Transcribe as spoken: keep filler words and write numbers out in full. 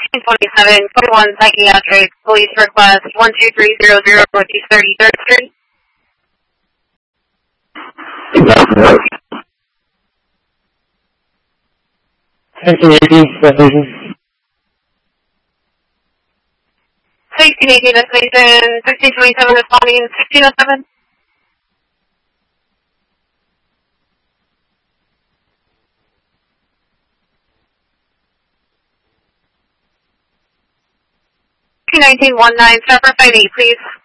sixteen twenty-seven, twenty-one psychiatric, police request one two three zero zero Northeast thirty-third Street. sixteen eighteen, destination. sixteen eighteen, destination, sixteen twenty-seven, responding, sixteen oh seven. nineteen nineteen, nineteen, stop for five eight, please.